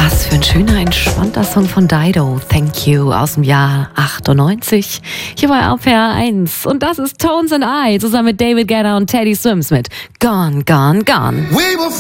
Was für ein schöner, entspannter Song von Dido, Thank You, aus dem Jahr 98, hier bei RPR 1. Und das ist Tones and I, zusammen mit David Guetta und Teddy Swims mit Gone, Gone, Gone.